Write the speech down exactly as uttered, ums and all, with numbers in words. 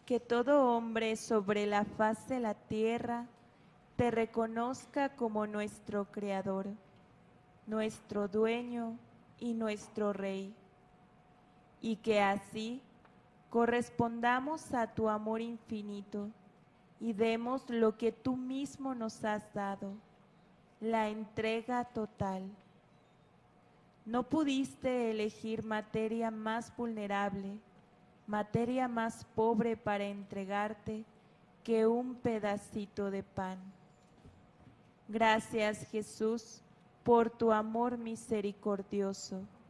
que todo hombre sobre la faz de la tierra te reconozca como nuestro Creador, nuestro dueño y nuestro Rey, y que así correspondamos a tu amor infinito y demos lo que tú mismo nos has dado, la entrega total. No pudiste elegir materia más vulnerable, materia más pobre para entregarte que un pedacito de pan. Gracias, Jesús, por tu amor misericordioso.